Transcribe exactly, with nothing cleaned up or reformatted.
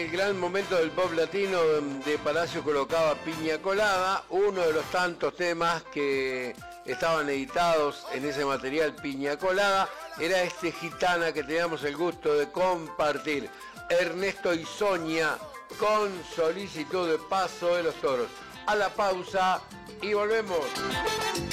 el gran momento del pop latino de Palacio colocaba Piña Colada, uno de los tantos temas que estaban editados en ese material Piña Colada, era este Gitana que teníamos el gusto de compartir. Ernesto y Sonia con Solicitud de Paso de los Toros. A la pausa y volvemos.